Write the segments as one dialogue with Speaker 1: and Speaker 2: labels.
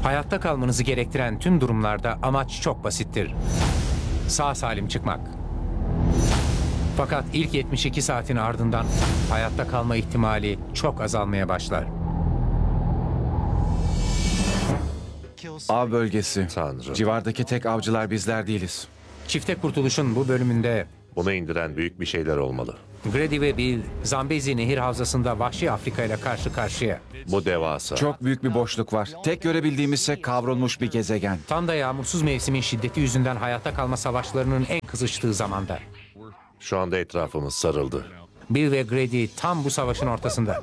Speaker 1: Hayatta kalmanızı gerektiren tüm durumlarda amaç çok basittir. Sağ salim çıkmak. Fakat ilk 72 saatin ardından hayatta kalma ihtimali çok azalmaya başlar.
Speaker 2: Av bölgesi.
Speaker 3: Tanrım.
Speaker 2: Civardaki tek avcılar bizler değiliz.
Speaker 1: Çifte Kurtuluş'un bu bölümünde
Speaker 3: Bunu indiren büyük bir şeyler olmalı.
Speaker 1: Grady ve Bill, Zambezi Nehir Havzası'nda vahşi Afrika ile karşı karşıya.
Speaker 3: Bu devasa.
Speaker 2: Çok büyük bir boşluk var. Tek görebildiğimizse kavrulmuş bir gezegen.
Speaker 1: Tam da yağmursuz mevsimin şiddeti yüzünden hayatta kalma savaşlarının en kızıştığı zamanda.
Speaker 3: Şu anda etrafımız sarıldı.
Speaker 1: Bill ve Grady tam bu savaşın ortasında.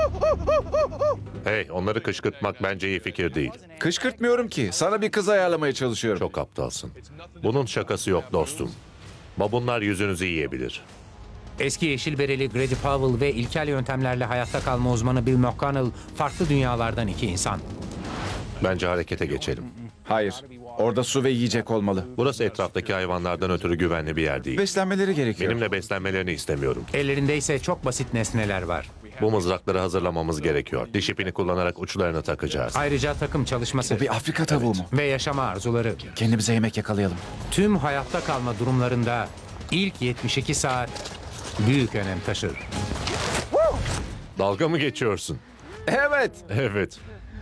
Speaker 3: Hey, onları kışkırtmak bence iyi fikir değil.
Speaker 2: Kışkırtmıyorum ki. Sana bir kız ayarlamaya çalışıyorum.
Speaker 3: Çok aptalsın. Bunun şakası yok dostum. Babunlar yüzünüzü yiyebilir.
Speaker 1: Eski yeşil bereli Grady Powell ve ilkel yöntemlerle hayatta kalma uzmanı Bill McConnell farklı dünyalardan iki insan.
Speaker 3: Bence harekete geçelim.
Speaker 2: Hayır. Orada su ve yiyecek olmalı.
Speaker 3: Burası etraftaki hayvanlardan ötürü güvenli bir yer değil.
Speaker 2: Beslenmeleri gerekiyor.
Speaker 3: Benimle beslenmelerini istemiyorum.
Speaker 1: Ellerinde ise çok basit nesneler var.
Speaker 3: Bu mızrakları hazırlamamız gerekiyor. Diş ipini kullanarak uçlarını takacağız.
Speaker 1: Ayrıca takım çalışması
Speaker 2: Bir Afrika tavuğu mu?
Speaker 1: ve yaşama arzuları.
Speaker 2: Kendimize yemek yakalayalım.
Speaker 1: Tüm hayatta kalma durumlarında ilk 72 saat büyük önem taşır.
Speaker 3: Dalga mı geçiyorsun?
Speaker 2: Evet.
Speaker 3: Evet.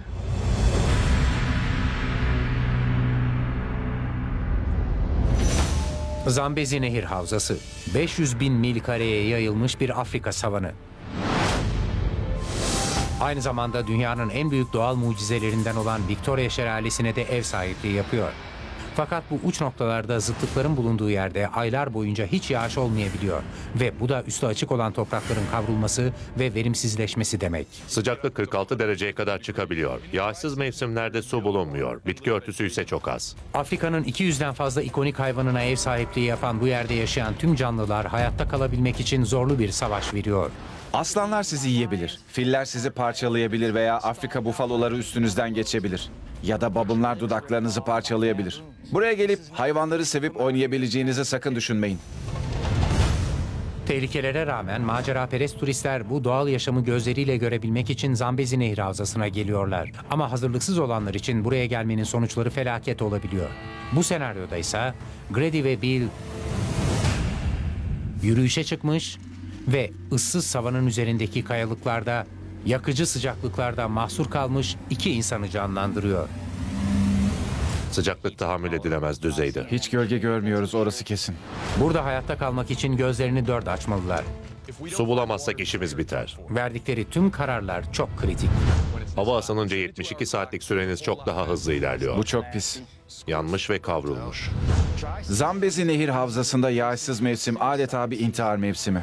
Speaker 1: Zambezi Nehir Havzası, 500 bin mil kareye yayılmış bir Afrika savanı. Aynı zamanda dünyanın en büyük doğal mucizelerinden olan Victoria Şelalesi'ne de ev sahipliği yapıyor. Fakat bu uç noktalarda zıtlıkların bulunduğu yerde aylar boyunca hiç yağış olmayabiliyor. Ve bu da üstü açık olan toprakların kavrulması ve verimsizleşmesi demek.
Speaker 3: Sıcaklık 46 dereceye kadar çıkabiliyor. Yağışsız mevsimlerde su bulunmuyor. Bitki örtüsü ise çok az.
Speaker 1: Afrika'nın 200'den fazla ikonik hayvanına ev sahipliği yapan bu yerde yaşayan tüm canlılar hayatta kalabilmek için zorlu bir savaş veriyor.
Speaker 2: Aslanlar sizi yiyebilir. Filler sizi parçalayabilir veya Afrika bufaloları üstünüzden geçebilir. Ya da babunlar dudaklarınızı parçalayabilir. Buraya gelip hayvanları sevip oynayabileceğinizi sakın düşünmeyin.
Speaker 1: Tehlikelere rağmen maceraperest turistler bu doğal yaşamı gözleriyle görebilmek için Zambezi Nehri Havzası'na geliyorlar. Ama hazırlıksız olanlar için buraya gelmenin sonuçları felaket olabiliyor. Bu senaryoda ise Grady ve Bill yürüyüşe çıkmış ve ıssız savanın üzerindeki kayalıklarda, yakıcı sıcaklıklarda mahsur kalmış iki insanı canlandırıyor.
Speaker 3: Sıcaklık tahammül edilemez düzeyde.
Speaker 2: Hiç gölge görmüyoruz, orası kesin.
Speaker 1: Burada hayatta kalmak için gözlerini dört açmalılar.
Speaker 3: Su bulamazsak işimiz biter.
Speaker 1: Verdikleri tüm kararlar çok kritik.
Speaker 3: Hava ısınınca 72 saatlik süreniz çok daha hızlı ilerliyor.
Speaker 2: Bu çok pis.
Speaker 3: Yanmış ve kavrulmuş.
Speaker 2: Zambezi Nehir Havzası'nda yağışsız mevsim adeta bir intihar mevsimi.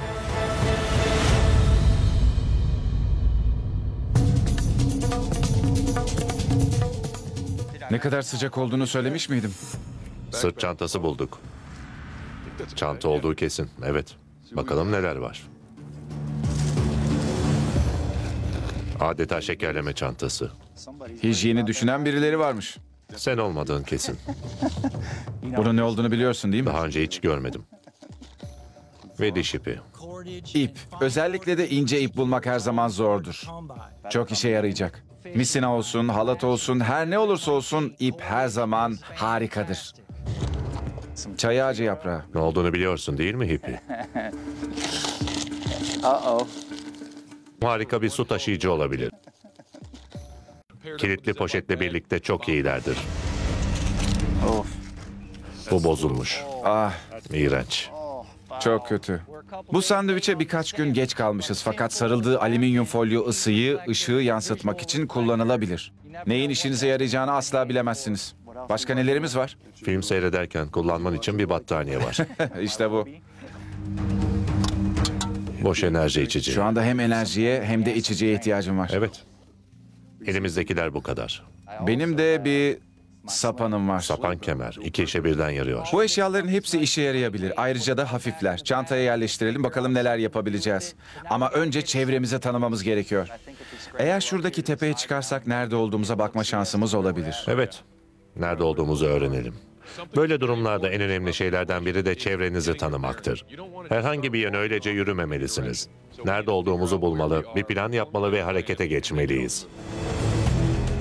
Speaker 2: Ne kadar sıcak olduğunu söylemiş miydim?
Speaker 3: Sırt çantası bulduk. Çanta olduğu kesin. Evet. Bakalım neler var. Adeta şekerleme çantası.
Speaker 2: Hijyeni düşünen birileri varmış.
Speaker 3: Sen olmadığın kesin.
Speaker 2: Bunun ne olduğunu biliyorsun değil mi?
Speaker 3: Daha önce hiç görmedim. Ve diş ipi.
Speaker 2: İp. Özellikle de ince ip bulmak her zaman zordur. Çok işe yarayacak. Misina olsun, halat olsun, her ne olursa olsun ip her zaman harikadır. Çay ağacı yaprağı.
Speaker 3: Ne olduğunu biliyorsun değil mi Hippi? Harika bir su taşıyıcı olabilir. Kilitli poşetle birlikte çok iyilerdir. Bu bozulmuş.
Speaker 2: Ah,
Speaker 3: İğrenç.
Speaker 2: çok kötü. Bu sandviçe birkaç gün geç kalmışız fakat sarıldığı alüminyum folyo ısıyı, ışığı yansıtmak için kullanılabilir. Neyin işinize yarayacağını asla bilemezsiniz. Başka nelerimiz var?
Speaker 3: Film seyrederken kullanman için bir battaniye var.
Speaker 2: İşte bu.
Speaker 3: Boş enerji içeceği.
Speaker 2: Şu anda hem enerjiye hem de içeceğe ihtiyacım var.
Speaker 3: Evet. Elimizdekiler bu kadar.
Speaker 2: Benim de bir sapanım var.
Speaker 3: Sapan kemer. İki işe birden yarıyor.
Speaker 2: Bu eşyaların hepsi işe yarayabilir. Ayrıca da hafifler. Çantaya yerleştirelim bakalım neler yapabileceğiz. Ama önce çevremizi tanımamız gerekiyor. Eğer şuradaki tepeye çıkarsak nerede olduğumuza bakma şansımız olabilir.
Speaker 3: Evet. Nerede olduğumuzu öğrenelim. Böyle durumlarda en önemli şeylerden biri de çevrenizi tanımaktır. Herhangi bir yöne öylece yürümemelisiniz. Nerede olduğumuzu bulmalı, bir plan yapmalı ve harekete geçmeliyiz.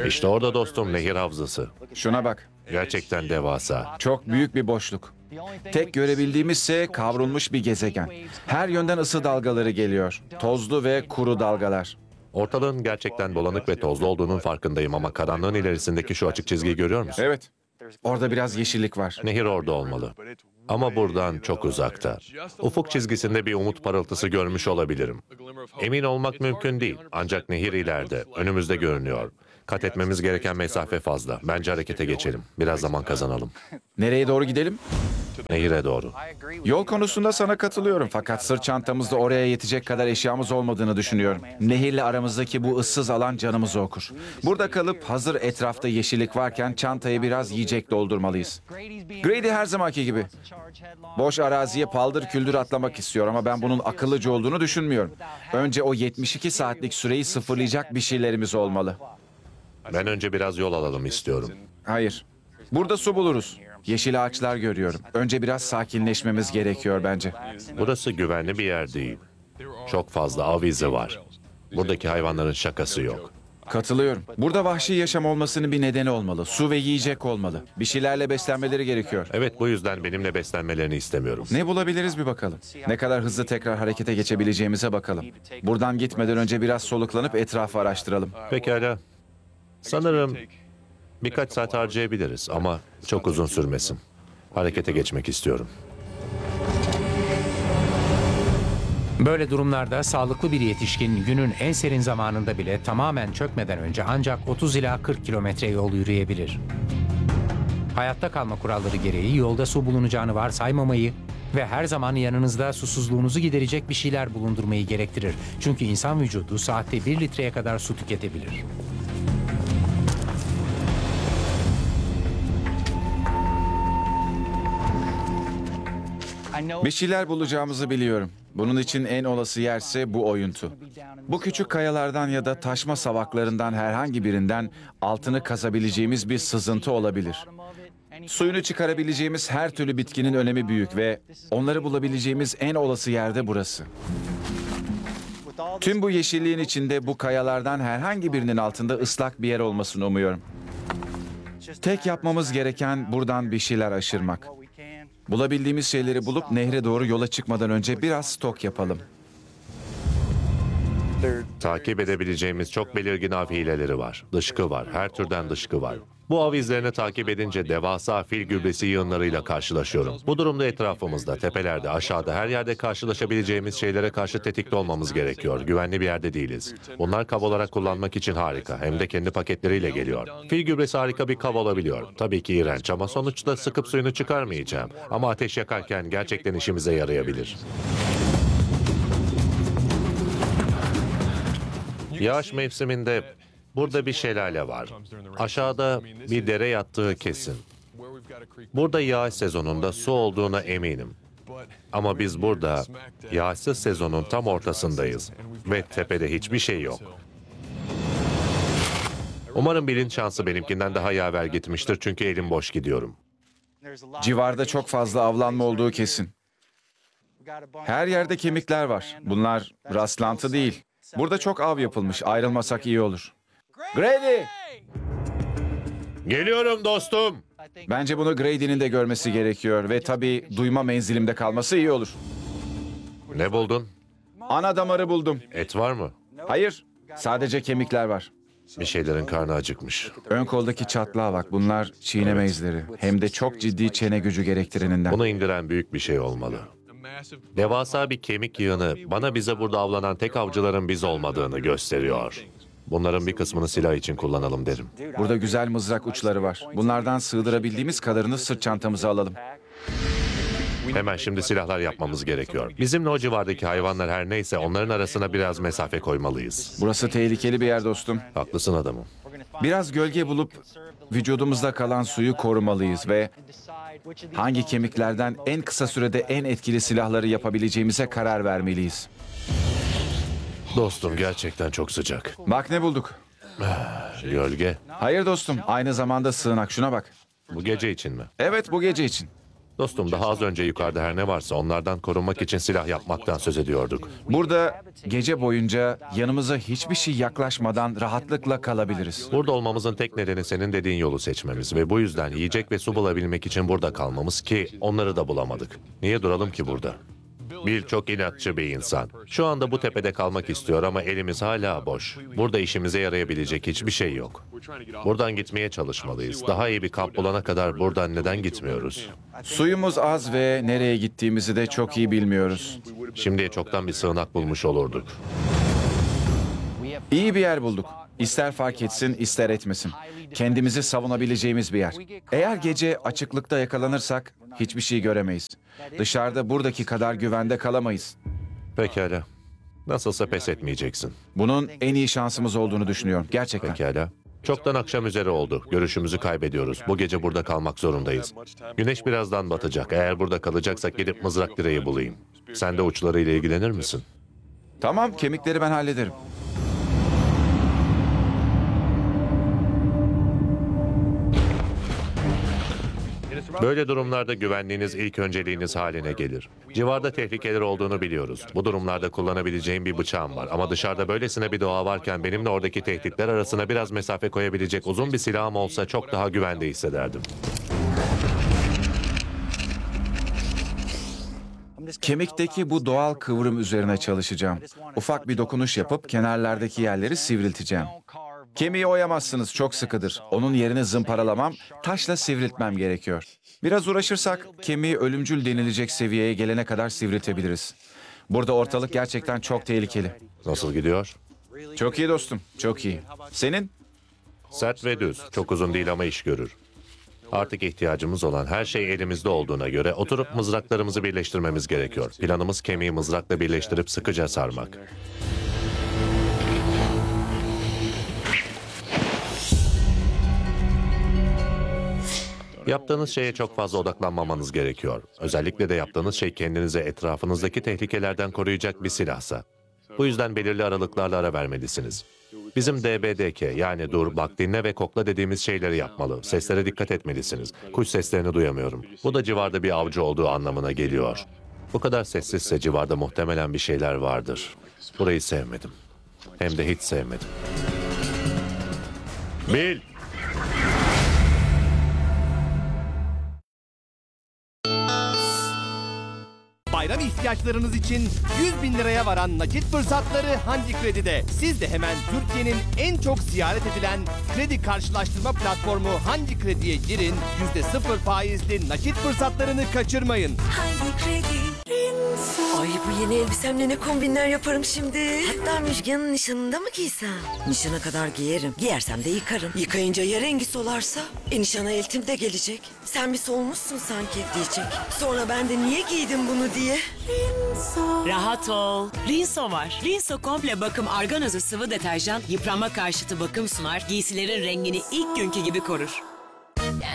Speaker 3: İşte orada dostum, nehir havzası.
Speaker 2: Şuna bak.
Speaker 3: Gerçekten devasa.
Speaker 2: Çok büyük bir boşluk. Tek görebildiğimizse kavrulmuş bir gezegen. Her yönden ısı dalgaları geliyor. Tozlu ve kuru dalgalar.
Speaker 3: Ortalığın gerçekten bulanık ve tozlu olduğunun farkındayım ama karanlığın ilerisindeki şu açık çizgiyi görüyor musun?
Speaker 2: Evet. Orada biraz yeşillik var.
Speaker 3: Nehir orada olmalı. Ama buradan çok uzakta. Ufuk çizgisinde bir umut parıltısı görmüş olabilirim. Emin olmak mümkün değil. Ancak nehir ileride, önümüzde görünüyor. Kat etmemiz gereken mesafe fazla. Bence harekete geçelim. Biraz zaman kazanalım.
Speaker 2: Nereye doğru gidelim?
Speaker 3: Nehire doğru.
Speaker 2: Yol konusunda sana katılıyorum fakat sırt çantamızda oraya yetecek kadar eşyamız olmadığını düşünüyorum. Nehirle aramızdaki bu ıssız alan canımızı okur. Burada kalıp hazır etrafta yeşillik varken çantayı biraz yiyecek doldurmalıyız. Grady her zamanki gibi. Boş araziye paldır küldür atlamak istiyor ama ben bunun akıllıca olduğunu düşünmüyorum. Önce o 72 saatlik süreyi sıfırlayacak bir şeylerimiz olmalı.
Speaker 3: Ben önce biraz yol alalım istiyorum.
Speaker 2: Hayır. Burada su buluruz. Yeşil ağaçlar görüyorum. Önce biraz sakinleşmemiz gerekiyor bence.
Speaker 3: Burası güvenli bir yer değil. Çok fazla av izi var. Buradaki hayvanların şakası yok.
Speaker 2: Katılıyorum. Burada vahşi yaşam olmasının bir nedeni olmalı. Su ve yiyecek olmalı. Bir şeylerle beslenmeleri gerekiyor.
Speaker 3: Evet, bu yüzden benimle beslenmelerini istemiyorum.
Speaker 2: Ne bulabiliriz bir bakalım. Ne kadar hızlı tekrar harekete geçebileceğimize bakalım. Buradan gitmeden önce biraz soluklanıp etrafı araştıralım.
Speaker 3: Pekala. Sanırım birkaç saat harcayabiliriz ama çok uzun sürmesin. Harekete geçmek istiyorum.
Speaker 1: Böyle durumlarda sağlıklı bir yetişkin günün en serin zamanında bile tamamen çökmeden önce ancak 30 ila 40 kilometre yol yürüyebilir. Hayatta kalma kuralları gereği yolda su bulunacağını varsaymamayı ve her zaman yanınızda susuzluğunuzu giderecek bir şeyler bulundurmayı gerektirir. Çünkü insan vücudu saatte 1 litreye kadar su tüketebilir.
Speaker 2: Bir şeyler bulacağımızı biliyorum. Bunun için en olası yerse bu oyuntu. Bu küçük kayalardan ya da taşma savaklarından herhangi birinden altını kazabileceğimiz bir sızıntı olabilir. Suyunu çıkarabileceğimiz her türlü bitkinin önemi büyük ve onları bulabileceğimiz en olası yerde burası. Tüm bu yeşilliğin içinde bu kayalardan herhangi birinin altında ıslak bir yer olmasını umuyorum. Tek yapmamız gereken buradan bir şeyler aşırmak. Bulabildiğimiz şeyleri bulup nehre doğru yola çıkmadan önce biraz stok yapalım.
Speaker 3: Takip edebileceğimiz çok belirgin av hileleri var. Dışkı var, her türden dışkı var. Bu av izlerini takip edince devasa fil gübresi yığınlarıyla karşılaşıyorum. Bu durumda etrafımızda, tepelerde, aşağıda, her yerde karşılaşabileceğimiz şeylere karşı tetikte olmamız gerekiyor. Güvenli bir yerde değiliz. Bunlar kav olarak kullanmak için harika. Hem de kendi paketleriyle geliyor. Fil gübresi harika bir kav olabiliyor. Tabii ki iğrenç ama sonuçta sıkıp suyunu çıkarmayacağım. Ama ateş yakarken gerçekten işimize yarayabilir. Yağış mevsiminde burada bir şelale var. Aşağıda bir dere yattığı kesin. Burada yağış sezonunda su olduğuna eminim. Ama biz burada yağışsız sezonun tam ortasındayız ve tepede hiçbir şey yok. Umarım Bill'in şansı benimkinden daha yaver gitmiştir çünkü elim boş gidiyorum.
Speaker 2: Civarda çok fazla avlanma olduğu kesin. Her yerde kemikler var. Bunlar rastlantı değil. Burada çok av yapılmış. Ayrılmasak iyi olur. Grady!
Speaker 3: Geliyorum dostum.
Speaker 2: Bence bunu Grady'nin de görmesi gerekiyor ve tabii duyma menzilimde kalması iyi olur.
Speaker 3: Ne buldun?
Speaker 2: Ana damarı buldum.
Speaker 3: Et var mı?
Speaker 2: Hayır, sadece kemikler var.
Speaker 3: Bir şeylerin karnı acıkmış.
Speaker 2: Ön koldaki çatlağa bak. Bunlar çiğneme izleri. Hem de çok ciddi çene gücü gerektireninden.
Speaker 3: Bunu indiren büyük bir şey olmalı. Devasa bir kemik yığını bana bize burada avlanan tek avcıların biz olmadığını gösteriyor. Bunların bir kısmını silah için kullanalım derim.
Speaker 2: Burada güzel mızrak uçları var. Bunlardan sığdırabildiğimiz kadarını sırt çantamıza alalım.
Speaker 3: Hemen şimdi silahlar yapmamız gerekiyor. Bizimle o civardaki hayvanlar her neyse onların arasına biraz mesafe koymalıyız.
Speaker 2: Burası tehlikeli bir yer dostum.
Speaker 3: Haklısın adamım.
Speaker 2: Biraz gölge bulup vücudumuzda kalan suyu korumalıyız ve hangi kemiklerden en kısa sürede en etkili silahları yapabileceğimize karar vermeliyiz.
Speaker 3: Dostum gerçekten çok sıcak.
Speaker 2: Bak ne bulduk.
Speaker 3: Gölge.
Speaker 2: Hayır dostum, aynı zamanda sığınak. Şuna bak.
Speaker 3: Bu gece için mi?
Speaker 2: Evet, bu gece için.
Speaker 3: Dostum, daha az önce yukarıda her ne varsa onlardan korunmak için silah yapmaktan söz ediyorduk.
Speaker 2: Burada gece boyunca yanımıza hiçbir şey yaklaşmadan rahatlıkla kalabiliriz.
Speaker 3: Burada olmamızın tek nedeni senin dediğin yolu seçmemiz ve bu yüzden yiyecek ve su bulabilmek için burada kalmamız ki onları da bulamadık. Niye duralım ki burada? Bill çok inatçı bir insan. Şu anda bu tepede kalmak istiyor ama elimiz hala boş. Burada işimize yarayabilecek hiçbir şey yok. Buradan gitmeye çalışmalıyız. Daha iyi bir kamp bulana kadar buradan neden gitmiyoruz?
Speaker 2: Suyumuz az ve nereye gittiğimizi de çok iyi bilmiyoruz.
Speaker 3: Şimdiye çoktan bir sığınak bulmuş olurduk.
Speaker 2: İyi bir yer bulduk. İster fark etsin, ister etmesin. Kendimizi savunabileceğimiz bir yer. Eğer gece açıklıkta yakalanırsak hiçbir şey göremeyiz. Dışarıda buradaki kadar güvende kalamayız.
Speaker 3: Pekala. Nasılsa pes etmeyeceksin.
Speaker 2: Bunun en iyi şansımız olduğunu düşünüyorum. Gerçekten.
Speaker 3: Pekala. Çoktan akşam üzeri oldu. Görüşümüzü kaybediyoruz. Bu gece burada kalmak zorundayız. Güneş birazdan batacak. Eğer burada kalacaksak gidip mızrak direği bulayım. Sen de uçlarıyla ilgilenir misin?
Speaker 2: Tamam, kemikleri ben hallederim.
Speaker 3: Böyle durumlarda güvenliğiniz ilk önceliğiniz haline gelir. Civarda tehlikeler olduğunu biliyoruz. Bu durumlarda kullanabileceğim bir bıçağım var. Ama dışarıda böylesine bir doğa varken benimle oradaki tehditler arasına biraz mesafe koyabilecek uzun bir silahım olsa çok daha güvende hissederdim.
Speaker 2: Kemikteki bu doğal kıvrım üzerine çalışacağım. Ufak bir dokunuş yapıp kenarlardaki yerleri sivrilteceğim. Kemiği oyamazsınız, çok sıkıdır. Onun yerini zımparalamam, taşla sivriltmem gerekiyor. Biraz uğraşırsak kemiği ölümcül denilecek seviyeye gelene kadar sivriltebiliriz. Burada ortalık gerçekten çok tehlikeli.
Speaker 3: Nasıl gidiyor?
Speaker 2: Çok iyi dostum, çok iyi. Senin?
Speaker 3: Sert ve düz. Çok uzun değil ama iş görür. Artık ihtiyacımız olan her şey elimizde olduğuna göre oturup mızraklarımızı birleştirmemiz gerekiyor. Planımız kemiği mızrakla birleştirip sıkıca sarmak. Yaptığınız şeye çok fazla odaklanmamanız gerekiyor. Özellikle de yaptığınız şey kendinize etrafınızdaki tehlikelerden koruyacak bir silahsa. Bu yüzden belirli aralıklarla ara vermelisiniz. Bizim DBDK yani dur, bak, dinle ve kokla dediğimiz şeyleri yapmalı. Seslere dikkat etmelisiniz. Kuş seslerini duyamıyorum. Bu da civarda bir avcı olduğu anlamına geliyor. Bu kadar sessizse civarda muhtemelen bir şeyler vardır. Burayı sevmedim. Hem de hiç sevmedim. Bill!
Speaker 4: Bayram ihtiyaçlarınız için 100 bin liraya varan nakit fırsatları Hangi Kredi'de. Siz de hemen Türkiye'nin en çok ziyaret edilen kredi karşılaştırma platformu Hangi Kredi'ye girin, %0 faizli nakit fırsatlarını kaçırmayın.
Speaker 5: Hangi Kredi? Ay, bu yeni elbisemle ne kombinler yaparım şimdi. Hatta Müjgan'ın nişanında mı giysem? Nişana kadar giyerim. Giyersem de yıkarım. Yıkayınca ya rengi solarsa? Nişana eltim de gelecek. Sen bir solmuşsun sanki diyecek. Sonra ben de niye giydim bunu diye.
Speaker 6: Rahat ol. Rinso var. Rinso komple bakım argan özü sıvı deterjan, yıpranma karşıtı bakım sunar, giysilerin rengini ilk günkü gibi korur.